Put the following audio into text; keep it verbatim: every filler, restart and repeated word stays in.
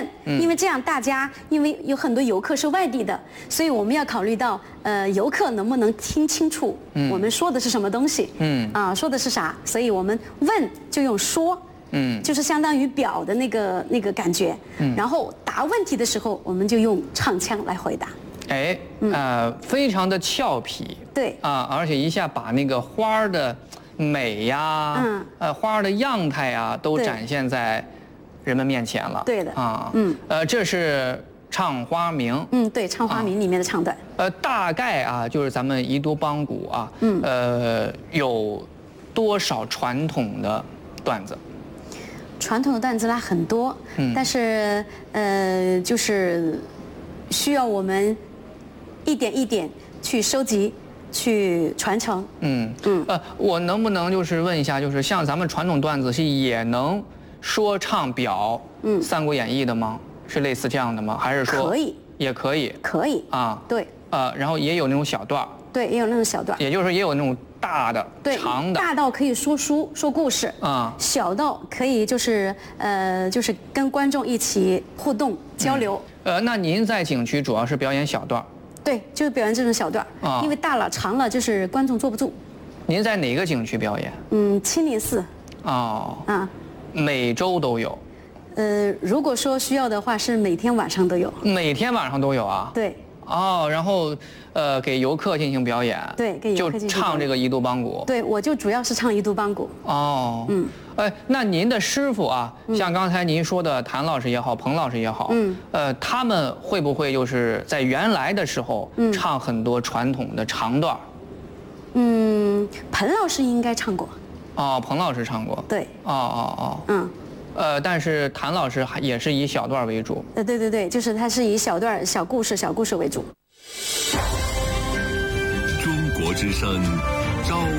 问，因为这样大家因为有很多游客是外地的，所以我们要考虑到呃游客能不能听清楚我们说的是什么东西，嗯啊说的是啥，所以我们问就用说。嗯，就是相当于表的那个那个感觉，嗯，然后答问题的时候，我们就用唱腔来回答。 哎，呃，非常的俏皮， 对啊，而且一下把那个花儿的美呀，嗯，呃，花儿的样态呀，都展现在人们面前了。 对的， 啊，嗯，呃，这是唱花名， 嗯，对，唱花名里面的唱段。 呃，大概啊，就是咱们宜都邦鼓啊，嗯，呃，有多少传统的段子？ 传统的段子啦很多，嗯，但是呃，就是需要我们一点一点去收集、去传承。嗯嗯。呃， 我能不能就是问一下，就是像咱们传统段子是也能说唱表嗯《三国演义》的吗？是类似这样的吗？还是说可以？ 也可以。 可以啊。对。 呃，然后也有那种小段。 对，也有那种小段。 也就是说，也有那种大的、长的。 大到可以说书、说故事啊，小到可以就是呃，就是跟观众一起互动交流。 呃，那您在景区主要是表演小段？ 对，就是表演这种小段啊，因为大了、长了，就是观众坐不住。 您在哪个景区表演？ 嗯，清林寺。 哦。啊。每周都有。 呃，如果说需要的话，是每天晚上都有。 每天晚上都有啊？ 对。 哦，然后，呃，给游客进行表演， 对，给游客进行就唱这个宜都邦鼓。 对，我就主要是唱宜都邦鼓。 哦，嗯，哎，那您的师傅啊，像刚才您说的谭老师也好，彭老师也好，嗯，呃，他们会不会就是在原来的时候唱很多传统的长段？ 嗯，彭老师应该唱过。 哦，彭老师唱过。 对。 哦哦哦。嗯。呃，但是谭老师还也是以小段为主。 呃，对对对，就是他是以小段、小故事、小故事为主。 中国之声，朝